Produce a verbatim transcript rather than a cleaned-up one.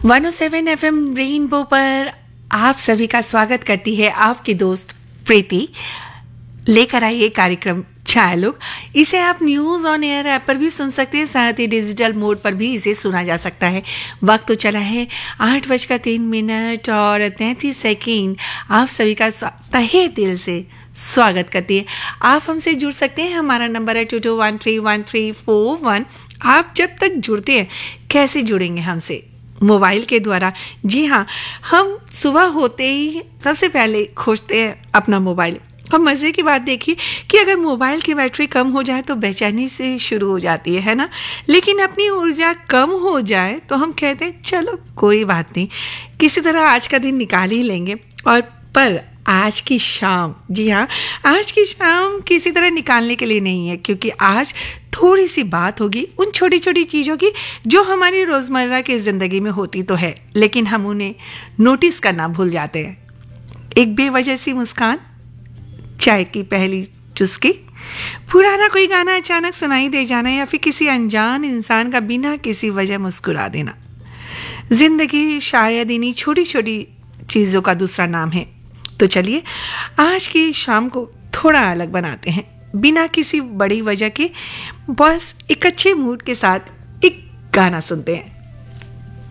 One O seven F M rainbow पर आप सभी का स्वागत करती है आपकी दोस्त प्रीति। लेकर आई ये कार्यक्रम छाया लोग। इसे आप न्यूज़ ऑन एयर ऐप पर भी सुन सकते हैं, साथ ही डिजिटल मोड पर भी इसे सुना जा सकता है। वक्त तो चला है आठ बजकर तीन मिनट और तैंतीस सेकेंड। आप सभी का तहे दिल से स्वागत करती है। आप हमसे जुड़ सकते हैं, हमारा नंबर है to to one three one three four one. आप जब तक जुड़ते हैं, कैसे जुड़ेंगे हमसे? मोबाइल के द्वारा। जी हाँ, हम सुबह होते ही सबसे पहले खोजते हैं अपना मोबाइल। और मज़े की बात देखिए कि अगर मोबाइल की बैटरी कम हो जाए तो बेचैनी से शुरू हो जाती है है ना। लेकिन अपनी ऊर्जा कम हो जाए तो हम कहते हैं चलो कोई बात नहीं, किसी तरह आज का दिन निकाल ही लेंगे। और पर आज की शाम, जी हाँ, आज की शाम किसी तरह निकालने के लिए नहीं है, क्योंकि आज थोड़ी सी बात होगी उन छोटी छोटी चीज़ों की जो हमारी रोज़मर्रा की ज़िंदगी में होती तो है, लेकिन हम उन्हें नोटिस करना भूल जाते हैं। एक बेवजह सी मुस्कान, चाय की पहली चुस्की, पुराना कोई गाना अचानक सुनाई दे जाना, या फिर किसी अनजान इंसान का बिना किसी वजह मुस्कुरा देना। जिंदगी शायद इन्हीं छोटी छोटी चीज़ों का दूसरा नाम है। तो चलिए आज की शाम को थोड़ा अलग बनाते हैं, बिना किसी बड़ी वजह के। बस एक अच्छे मूड के साथ एक गाना सुनते हैं।